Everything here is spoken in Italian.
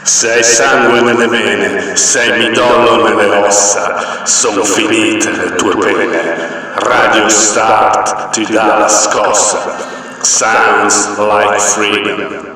Se hai sangue nelle vene, se hai midollo nelle ossa, son finite le tue pene. Radio Start ti dà la scossa. Sounds like freedom.